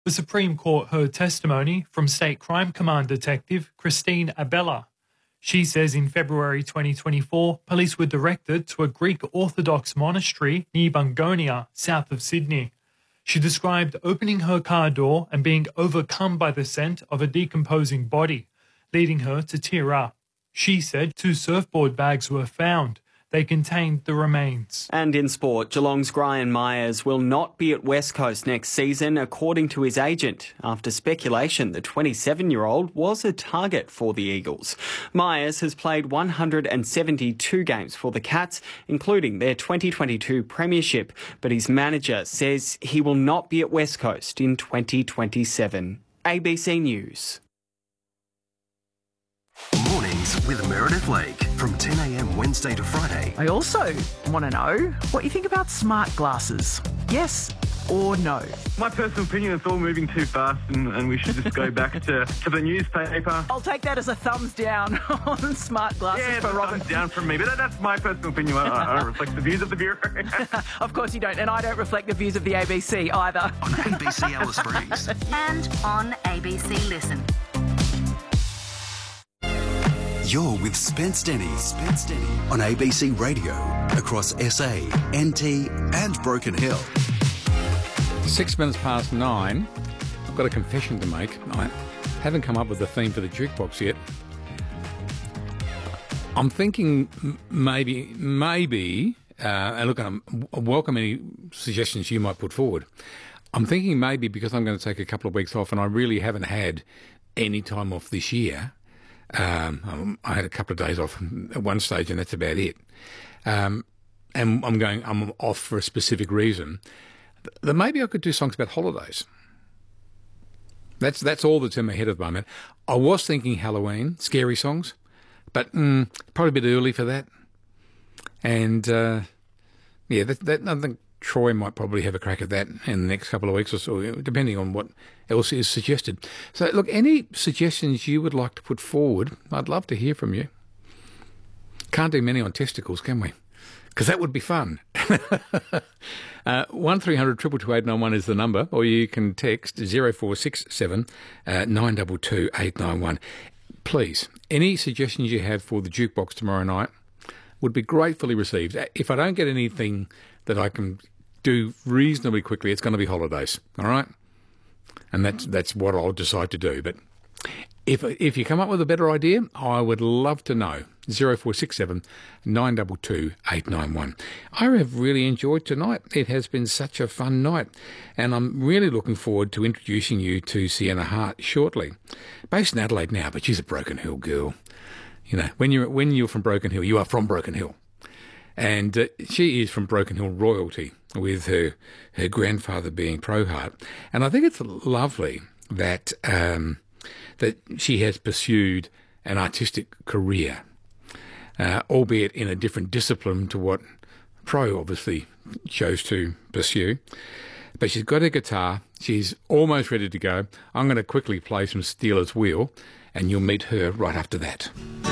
The Supreme Court heard testimony from State Crime Command Detective Christine Abella. She says in February 2024, police were directed to a Greek Orthodox monastery near Bungonia, south of Sydney. She described opening her car door and being overcome by the scent of a decomposing body, leading her to tear up. She said 2 surfboard bags were found. They contained the remains. And in sport, Geelong's Brian Myers will not be at West Coast next season, according to his agent, after speculation the 27-year-old was a target for the Eagles. Myers has played 172 games for the Cats, including their 2022 premiership, but his manager says he will not be at West Coast in 2027. ABC News. Mornings with Meredith Lake from 10 a.m. Wednesday to Friday. I also want to know what you think about smart glasses. Yes or no? My personal opinion, it's all moving too fast and we should just go back to the newspaper. I'll take that as a thumbs down on smart glasses for Robert. Thumbs down from me, but that's my personal opinion. I don't reflect the views of the Bureau. Of course you don't, and I don't reflect the views of the ABC either. On ABC Alice Springs. And on ABC Listen. You're with Spence Denny on ABC Radio across SA, NT and Broken Hill. 6 minutes past 9. I've got a confession to make. I haven't come up with a theme for the jukebox yet. I'm thinking maybe, and look, I welcome any suggestions you might put forward. I'm thinking maybe because I'm going to take a couple of weeks off and I really haven't had any time off this year. I had a couple of days off at one stage and that's about it. And I'm off for a specific reason. Then maybe I could do songs about holidays. That's all that's in my head at the moment. I was thinking Halloween, scary songs, but probably a bit early for that. And I think Troy might probably have a crack at that in the next couple of weeks or so, depending on what else is suggested. So, look, any suggestions you would like to put forward, I'd love to hear from you. Can't do many on testicles, can we? Because that would be fun. 1300 222 891 is the number, or you can text 0467 922 891. Please, any suggestions you have for the jukebox tomorrow night would be gratefully received. If I don't get anything that I can do reasonably quickly, it's going to be holidays, all right? And that's what I'll decide to do. But if you come up with a better idea, I would love to know. 0467 922 891. I have really enjoyed tonight. It has been such a fun night, and I'm really looking forward to introducing you to Sienna Hart shortly. Based in Adelaide now, but she's a Broken Hill girl. You know, when you're from Broken Hill, you are from Broken Hill. And she is from Broken Hill royalty, with her grandfather being Pro Hart. And I think it's lovely that that she has pursued an artistic career, albeit in a different discipline to what Pro obviously chose to pursue. But she's got her guitar. She's almost ready to go. I'm going to quickly play some Stealers Wheel, and you'll meet her right after that.